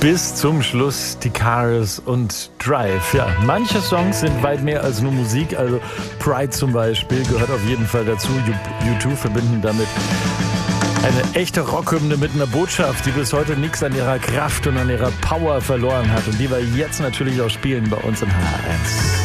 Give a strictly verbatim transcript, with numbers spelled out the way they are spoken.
Bis zum Schluss die Cars und Drive. Ja, manche Songs sind weit mehr als nur Musik. Also Pride zum Beispiel gehört auf jeden Fall dazu. U zwei verbinden damit eine echte Rockhymne mit einer Botschaft, die bis heute nichts an ihrer Kraft und an ihrer Power verloren hat. Und die wir jetzt natürlich auch spielen bei uns in H eins.